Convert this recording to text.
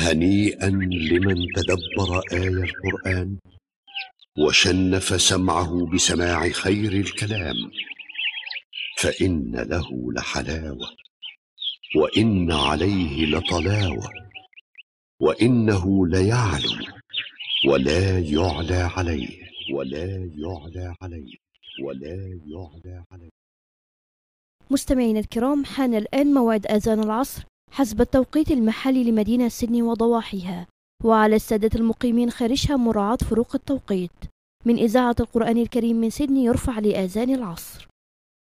هنيئا لمن تدبر آي القرآن وشنف سمعه بسماع خير الكلام، فإن له لحلاوة وإن عليه لطلاوة، وإنه ليعلو ولا يعلى عليه مستمعينا الكرام، حان الآن موعد آذان العصر حسب التوقيت المحلي لمدينة سيدني وضواحيها، وعلى السادة المقيمين خارجها مراعاة فروق التوقيت. من إذاعة القرآن الكريم من سيدني يرفع لآذان العصر.